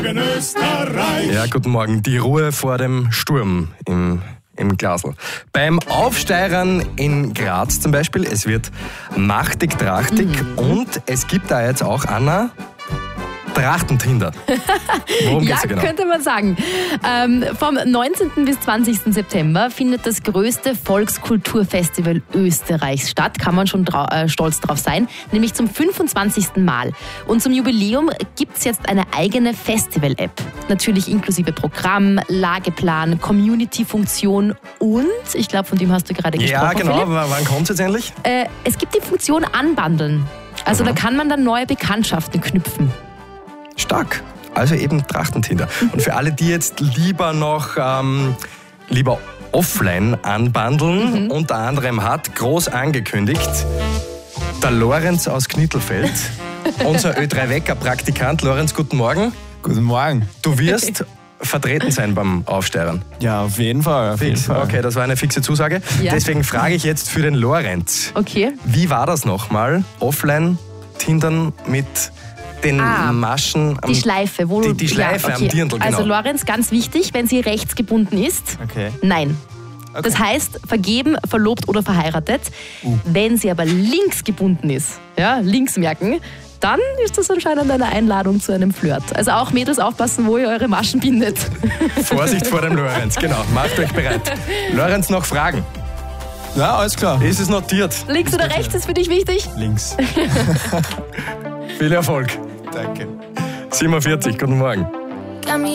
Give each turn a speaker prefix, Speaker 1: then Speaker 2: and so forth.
Speaker 1: Österreich.
Speaker 2: Ja, guten Morgen. Die Ruhe vor dem Sturm im Glasl. Beim Aufsteigern in Graz zum Beispiel, es wird machtig, trachtig und es gibt da jetzt auch, Anna, Trachtentinder. Worum geht's da genau?
Speaker 3: Könnte man sagen. Vom 19. bis 20. September findet das größte Volkskulturfestival Österreichs statt. Kann man schon stolz drauf sein. Nämlich zum 25. Mal. Und zum Jubiläum gibt es jetzt eine eigene Festival-App. Natürlich inklusive Programm, Lageplan, Community-Funktion und, ich glaube, von dem hast du gerade gesprochen,
Speaker 2: Ja, genau.
Speaker 3: Philipp.
Speaker 2: Wann kommt es jetzt endlich?
Speaker 3: Es gibt die Funktion Anbandeln. Also da kann man dann neue Bekanntschaften knüpfen.
Speaker 2: Stark. Also eben Trachtentinder. Und für alle, die jetzt lieber noch lieber offline anbandeln, unter anderem hat groß angekündigt, der Lorenz aus Knittelfeld, unser Ö3-Wecker-Praktikant. Lorenz, guten Morgen.
Speaker 4: Guten Morgen.
Speaker 2: Du wirst vertreten sein beim Aufsteigern.
Speaker 4: Ja, auf jeden Fall.
Speaker 2: Fix. Okay, das war eine fixe Zusage.
Speaker 3: Ja.
Speaker 2: Deswegen frage ich jetzt für den Lorenz.
Speaker 3: Okay.
Speaker 2: Wie war das nochmal? Offline Tindern mit den Maschen am
Speaker 3: Die Schleife. Wo
Speaker 2: Die Schleife am Dirndl, genau.
Speaker 3: Also Lorenz, ganz wichtig, wenn sie rechts gebunden ist,
Speaker 4: Okay.
Speaker 3: nein.
Speaker 4: Okay.
Speaker 3: Das heißt, vergeben, verlobt oder verheiratet. Wenn sie aber links gebunden ist, ja, links merken, dann ist das anscheinend eine Einladung zu einem Flirt. Also auch Mädels aufpassen, wo ihr eure Maschen bindet.
Speaker 2: Vorsicht vor dem Lorenz, genau. Macht euch bereit. Lorenz, noch Fragen?
Speaker 4: Ja, alles klar.
Speaker 2: Ist es notiert?
Speaker 3: Links oder rechts ist für dich wichtig?
Speaker 4: Links.
Speaker 2: Viel Erfolg.
Speaker 4: Danke.
Speaker 2: 47, guten Morgen.